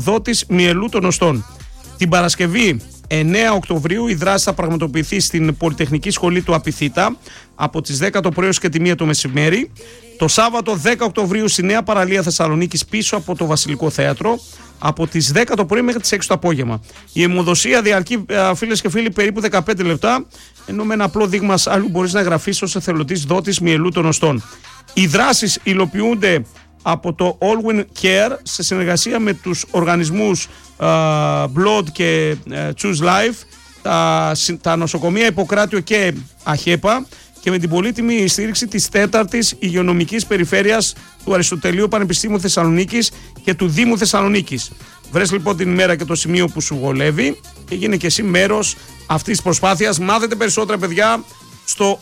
δότης μυελού των οστών. Την Παρασκευή 9 Οκτωβρίου η δράση θα πραγματοποιηθεί στην Πολυτεχνική Σχολή του Απιθύτα από τις 10 το πρωί ως και τη 1 το μεσημέρι. Το Σάββατο 10 Οκτωβρίου στη Νέα Παραλία Θεσσαλονίκης πίσω από το Βασιλικό Θέατρο από τις 10 το πρωί μέχρι τις 6 το απόγευμα. Η αιμοδοσία διαρκεί, φίλες και φίλοι, περίπου 15 λεπτά, ενώ με ένα απλό δείγμα άλλου μπορείς να εγγραφείς ως εθελοντής δότης μυελού των οστών. Οι δράσεις υλοποιούνται από το Allwin Care σε συνεργασία με τους οργανισμούς Blood και Choose Life, τα νοσοκομεία Ιπποκράτιο και ΑΧΕΠΑ και με την πολύτιμη στήριξη της 4ης Υγειονομικής Περιφέρειας του Αριστοτελείου Πανεπιστήμιου Θεσσαλονίκης και του Δήμου Θεσσαλονίκης. Βρες λοιπόν την ημέρα και το σημείο που σου βολεύει και γίνε και εσύ μέρος αυτής της προσπάθειας. Μάθετε περισσότερα, παιδιά, στο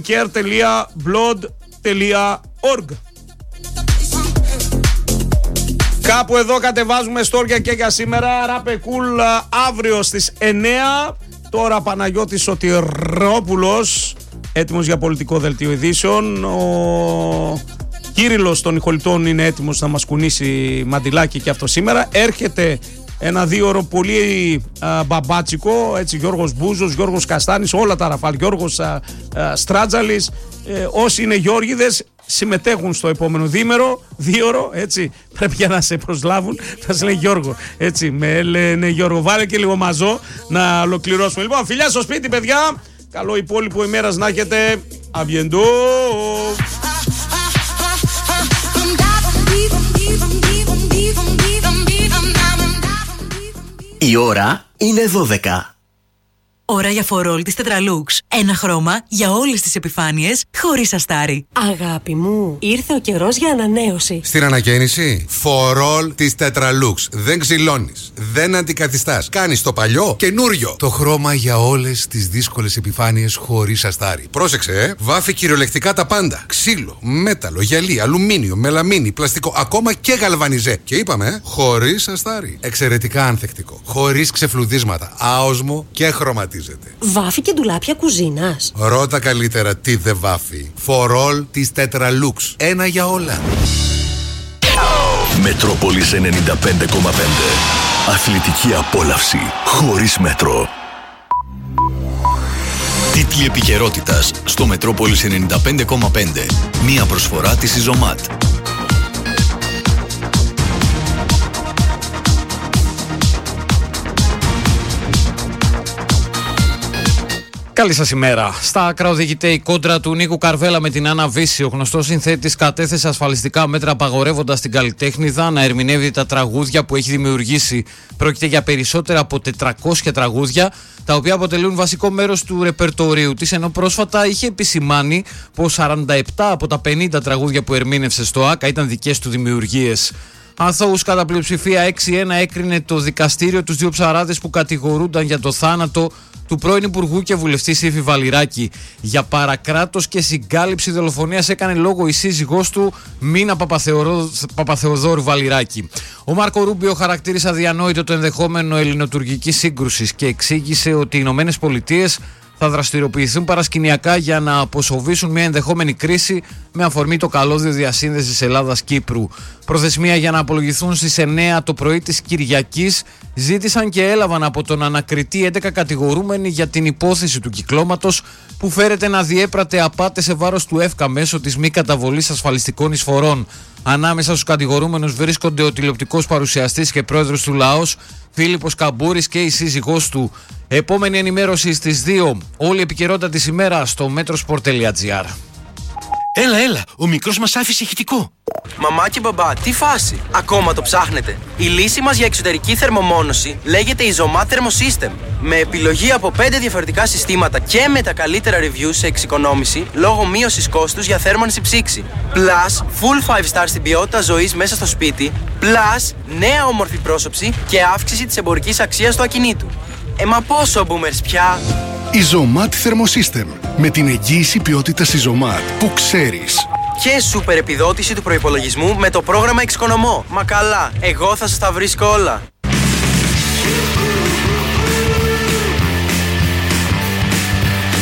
allwincare.blood.org. Κάπου εδώ κατεβάζουμε στόρια και για σήμερα. Ράπε κουλ αύριο στις 9. Τώρα Παναγιώτης Σωτηρόπουλος, έτοιμος για πολιτικό δελτίο ειδήσεων. Ο Κύριλλος των Ηχολιτών είναι έτοιμος να μας κουνήσει μαντιλάκι και αυτό σήμερα. Έρχεται ένα 2ωρο πολύ μπαμπάτσικο, έτσι, Γιώργος Μπούζος, Γιώργος Καστάνης, όλα τα Ραφάλ, Γιώργος Στράτζαλης. Όσοι είναι Γιώργιδες συμμετέχουν στο επόμενο δίωρο, έτσι, πρέπει για να σε προσλάβουν, θα σε λένε Γιώργο, έτσι, με λένε Γιώργο. Βάλε και λίγο μαζό να ολοκληρώσουμε. Λοιπόν, φιλιά στο σπίτι, παιδιά, καλό υπόλοιπο ημέρας να έχετε. Αμπιεντό. Η ώρα είναι 12. Ώρα για φορόλ της Tetralux. Ένα χρώμα για όλες τις επιφάνειες, χωρίς αστάρι. Αγάπη μου, ήρθε ο καιρός για ανανέωση. Στην ανακαίνιση, φορόλ της Tetralux. Δεν ξυλώνεις, δεν αντικαθιστάς. Κάνεις το παλιό καινούριο. Το χρώμα για όλες τις δύσκολες επιφάνειες, χωρίς αστάρι. Πρόσεξε, βάφει κυριολεκτικά τα πάντα. Ξύλο, μέταλλο, γυαλί, αλουμίνιο, μελαμίνι, πλαστικό, ακόμα και γαλβανιζέ. Και είπαμε, χωρίς αστάρι. Εξαιρετικά ανθεκτικό. Χωρίς ξεφλουδίσματα, άοσμο και χρωματισμό. Βάφει και ντουλάπια κουζίνας. Ρώτα καλύτερα τι δεν βάφει. Φορόλ της Tetralux. Ένα για όλα. Μετρόπολης 95,5. Αθλητική απόλαυση χωρίς μέτρο. Τίτλοι επικαιρότητας στο Μετρόπολης 95,5. Μία προσφορά της Ιζωμάτ. Καλή σας ημέρα. Στα άκρα οδηγείται η κόντρα του Νίκου Καρβέλα με την Άννα Βύση. Ο γνωστός συνθέτης κατέθεσε ασφαλιστικά μέτρα απαγορεύοντας την καλλιτέχνηδα να ερμηνεύει τα τραγούδια που έχει δημιουργήσει. Πρόκειται για περισσότερα από 400 τραγούδια, τα οποία αποτελούν βασικό μέρος του ρεπερτορίου της, ενώ πρόσφατα είχε επισημάνει πως 47 από τα 50 τραγούδια που ερμήνευσε στο ΆΚΑ ήταν δικές του δημιουργίες. Αθώους κατά πλειοψηφία 6-1 έκρινε το δικαστήριο τους δύο ψαράδες που κατηγορούνταν για το θάνατο του πρώην Υπουργού και βουλευτή Σύφη Βαλιράκη. Για παρακράτος και συγκάλυψη δολοφονίας έκανε λόγο η σύζυγός του Μίνα Παπαθεοδόρου Βαλιράκη. Ο Μάρκο Ρούμπιο χαρακτήρισε αδιανόητο το ενδεχόμενο ελληνοτουρκικής σύγκρουσης και εξήγησε ότι οι Ηνωμένες Πολιτείες θα δραστηριοποιηθούν παρασκηνιακά για να αποσοβήσουν μια ενδεχόμενη κρίση με αφορμή το καλώδιο διασύνδεσης Ελλάδας-Κύπρου. Προθεσμία για να απολογηθούν στις 9 το πρωί της Κυριακής ζήτησαν και έλαβαν από τον ανακριτή 11 κατηγορούμενοι για την υπόθεση του κυκλώματος που φέρεται να διέπρατε απάτες σε βάρος του ΕΦΚΑ μέσω της μη καταβολής ασφαλιστικών εισφορών. Ανάμεσα στους κατηγορούμενους βρίσκονται ο τηλεοπτικός παρουσιαστής και πρόεδρος του ΛΑΟΣ Φίλιππος Καμπούρης και η σύζυγός του. Επόμενη ενημέρωση στις 2. Όλη η επικαιρότητα της ημέρας στο metrosport.gr. Έλα, ο μικρός μας άφησε ηχητικό. Μαμά και μπαμπά, τι φάση, ακόμα το ψάχνετε? Η λύση μας για εξωτερική θερμομόνωση λέγεται Izomat Thermosystem. Με επιλογή από 5 διαφορετικά συστήματα και με τα καλύτερα reviews σε εξοικονόμηση λόγω μείωσης κόστους για θέρμανση ψήξη. Plus, full 5 star στην ποιότητα ζωής μέσα στο σπίτι. Plus, νέα όμορφη πρόσωψη και αύξηση της εμπορικής αξίας του ακινήτου. Μα πόσο boomers πια? Izomat Thermosystem. Με την εγγύηση ποιότητας Izomat που ξέρεις. Και σούπερ επιδότηση του προϋπολογισμού με το πρόγραμμα Εξοικονομώ. Μα καλά, εγώ θα σας τα βρίσκω όλα.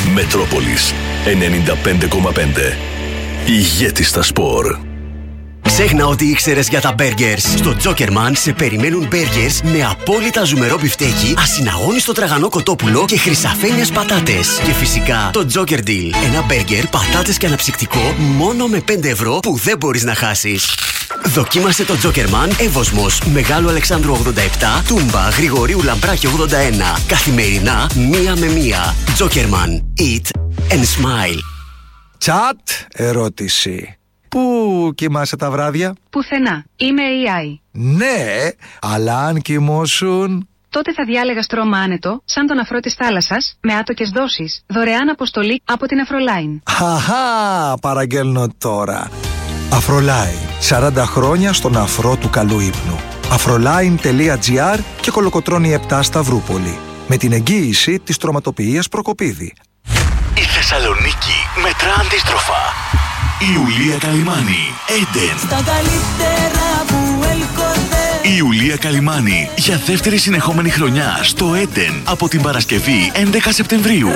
Μετρόπολης 95,5. Ηγέτης στα σπορ. Ξέχνα ότι ήξερες για τα burgers. Στο Jokerman σε περιμένουν burgers με απόλυτα ζουμερό μπιφτέκι, ασυναγώνιστο τραγανό κοτόπουλο και χρυσαφένιες πατάτες. Και φυσικά το Joker Deal. Ένα burger, πατάτες και αναψυκτικό μόνο με 5 ευρώ που δεν μπορείς να χάσεις. Δοκίμασε το Jokerman Εύωσμος, Μεγάλου Αλεξάνδρου 87, Τούμπα, Γρηγορίου Λαμπράκη 81. Καθημερινά 1 με 1. Jokerman. Eat and smile. Chat ερώτηση. Πού κοιμάσαι τα βράδια? Πουθενά. Είμαι AI. Ναι, αλλά αν κοιμώσουν... Τότε θα διάλεγα στρώμα άνετο, σαν τον αφρό της θάλασσας, με άτοκες δόσεις, δωρεάν αποστολή από την Αφρολάιν. Χαχά, παραγγέλνω τώρα. Αφρολάιν. 40 χρόνια στον αφρό του καλού ύπνου. Afroline.gr και Κολοκοτρώνη 7 Σταυρούπολη. Με την εγγύηση της τροματοποιίας Προκοπίδη. Η Θεσσαλονίκη μετρά αντίστροφα. Η Ιουλία Καλυμάνη, Έντεν. Στα καλύτερα που έλκονται. Η Ιουλία Καλυμάνη για δεύτερη συνεχόμενη χρονιά στο Έντεν από την Παρασκευή 11 Σεπτεμβρίου.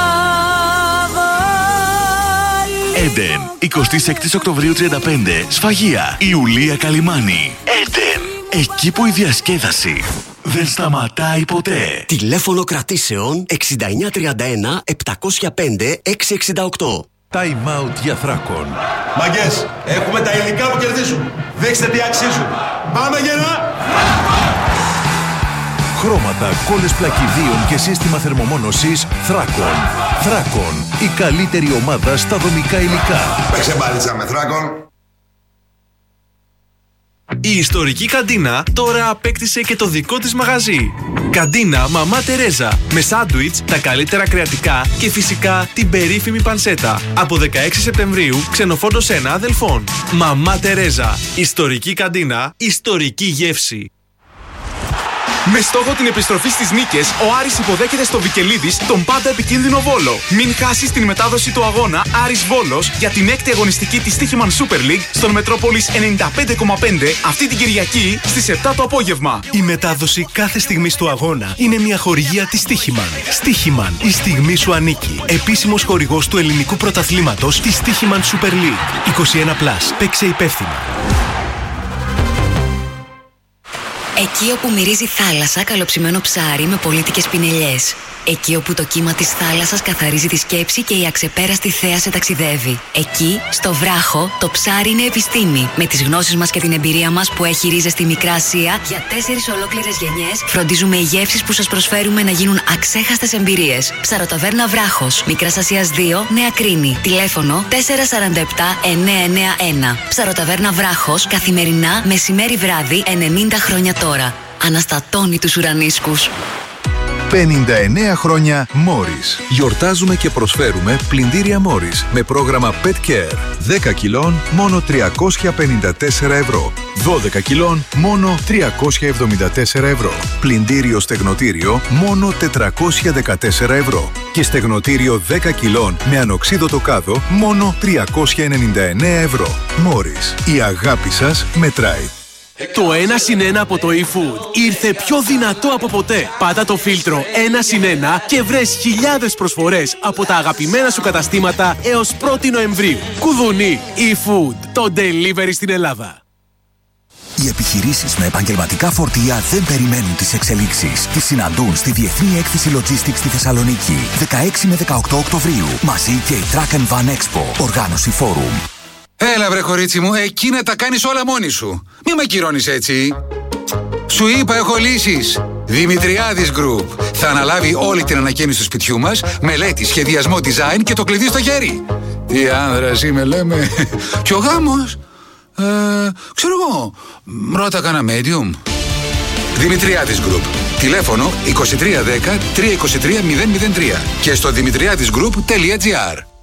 Έντεν, 26 Οκτωβρίου 35, Σφαγεία. Η Ιουλία Καλυμάνη, Έντεν. Εκεί που η διασκέδαση δεν σταματάει ποτέ. Τηλέφωνο κρατήσεων 6931 705 668. Time out για Θράκον. Μαγκές, έχουμε τα υλικά που κερδίζουν. Δείξτε τι αξίζουν. Πάμε γερά! Χρώματα, κόλλες πλακιδίων και σύστημα θερμομόνωσης Θράκον. Θράκον, η καλύτερη ομάδα στα δομικά υλικά. Παίξε μπαλίτσα με Θράκον. Η ιστορική καντίνα τώρα απέκτησε και το δικό της μαγαζί. Καντίνα Μαμά Τερέζα. Με σάντουιτς, τα καλύτερα κρεατικά και φυσικά την περίφημη πανσέτα. Από 16 Σεπτεμβρίου, ξενοφόντος 1 Αδελφών. Μαμά Τερέζα. Ιστορική καντίνα, ιστορική γεύση. Με στόχο την επιστροφή στις νίκες, ο Άρης υποδέχεται στο Βικελίδης τον πάντα επικίνδυνο Βόλο. Μην χάσεις την μετάδοση του αγώνα Άρης Βόλος για την 6η αγωνιστική της Στίχημαν Super League στον Μετρόπολης 95,5 αυτή την Κυριακή στις 7 το απόγευμα. Η μετάδοση κάθε στιγμής του αγώνα είναι μια χορηγία της Στίχημαν. Στίχημαν, η στιγμή σου ανήκει. Επίσημος χορηγός του ελληνικού πρωταθλήματος της Στίχημαν Super League. 21+. Παίξε υπεύθυνα. Εκεί όπου μυρίζει θάλασσα, καλοψημένο ψάρι με πολύτικες πινελιές. Εκεί όπου το κύμα της θάλασσας καθαρίζει τη σκέψη και η αξεπέραστη θέα σε ταξιδεύει. Εκεί, στο βράχο, το ψάρι είναι επιστήμη. Με τις γνώσεις μας και την εμπειρία μας που έχει ρίζες στη Μικρά Ασία, για 4 ολόκληρες γενιές φροντίζουμε οι γεύσεις που σας προσφέρουμε να γίνουν αξέχαστες εμπειρίες. Ψαροταβέρνα Βράχος, Μικράς Ασίας 2, Νέα Κρίνη. Τηλέφωνο 447 991. Ψαροταβέρνα Βράχος, καθημερινά, μεσημέρι βράδυ, 90 χρόνια τώρα. Αναστατώνει τους ουρανίσκους. 59 χρόνια Morris. Γιορτάζουμε και προσφέρουμε πλυντήρια Morris με πρόγραμμα Pet Care. 10 κιλών μόνο 354 ευρώ. 12 κιλών μόνο 374 ευρώ. Πλυντήριο στεγνοτήριο μόνο 414 ευρώ. Και στεγνοτήριο 10 κιλών με ανοξίδωτο κάδο μόνο 399 ευρώ. Morris. Η αγάπη σας μετράει. Το 1+1 από το eFood ήρθε πιο δυνατό από ποτέ. Πάτα το φίλτρο 1+1 και βρες χιλιάδες προσφορές από τα αγαπημένα σου καταστήματα έως 1η Νοεμβρίου. Κουδουνί, eFood, το delivery στην Ελλάδα. Οι επιχειρήσεις με επαγγελματικά φορτία δεν περιμένουν τις εξελίξεις. Τις συναντούν στη Διεθνή Έκθεση Logistics στη Θεσσαλονίκη, 16 με 18 Οκτωβρίου. Μαζί και η Truck and Van Expo, οργάνωση Forum. Έλα βρε κορίτσι μου, εκεί να τα κάνεις όλα μόνη σου. Μη με κυρώνεις έτσι. Σου είπα έχω λύσεις. Δημητριάδης Group. Θα αναλάβει όλη την ανακαίνιση του σπιτιού μας, μελέτη, σχεδιασμό, design και το κλειδί στο χέρι. Τι άνδρας είμαι λέμε. Κι ο γάμος, ξέρω εγώ, ρώτα κάνα medium. Δημητριάδης Group. Τηλέφωνο 2310 323 003 και στο δημητριάδisgroup.gr.